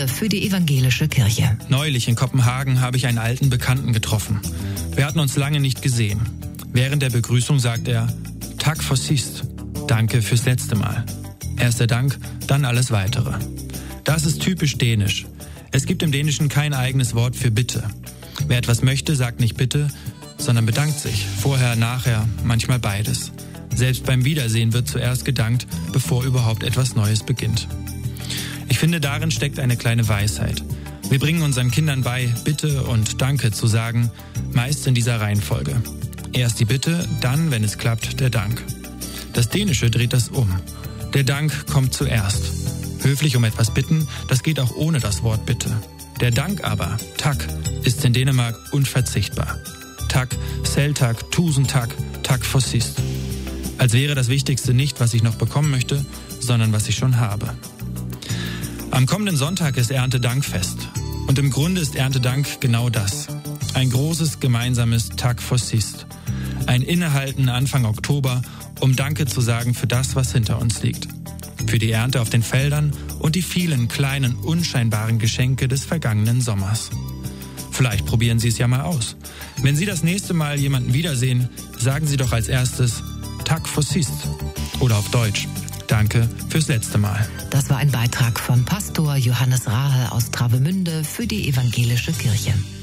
Travemünde für die evangelische Kirche. Neulich in Kopenhagen habe ich einen alten Bekannten getroffen. Wir hatten uns lange nicht gesehen. Während der Begrüßung sagt er, Tack for sist, danke fürs letzte Mal. Erst der Dank, dann alles Weitere. Das ist typisch dänisch. Es gibt im Dänischen kein eigenes Wort für Bitte. Wer etwas möchte, sagt nicht Bitte, sondern bedankt sich. Vorher, nachher, manchmal beides. Selbst beim Wiedersehen wird zuerst gedankt, bevor überhaupt etwas Neues beginnt. Ich finde, darin steckt eine kleine Weisheit. Wir bringen unseren Kindern bei, Bitte und Danke zu sagen, meist in dieser Reihenfolge. Erst die Bitte, dann, wenn es klappt, der Dank. Das Dänische dreht das um. Der Dank kommt zuerst. Höflich um etwas bitten, das geht auch ohne das Wort Bitte. Der Dank aber, Tack, ist in Dänemark unverzichtbar. Tack, selv tak, tusind tak, tack for sist. Als wäre das Wichtigste nicht, was ich noch bekommen möchte, sondern was ich schon habe. Am kommenden Sonntag ist Erntedankfest. Und im Grunde ist Erntedank genau das. Ein großes gemeinsames Tack for sist. Ein Innehalten Anfang Oktober, um Danke zu sagen für das, was hinter uns liegt. Für die Ernte auf den Feldern und die vielen kleinen, unscheinbaren Geschenke des vergangenen Sommers. Vielleicht probieren Sie es ja mal aus. Wenn Sie das nächste Mal jemanden wiedersehen, sagen Sie doch als erstes Tack for sist. Oder auf Deutsch, Danke fürs letzte Mal. Das war ein Beitrag von Pastor Johannes Rahe aus Travemünde für die evangelische Kirche.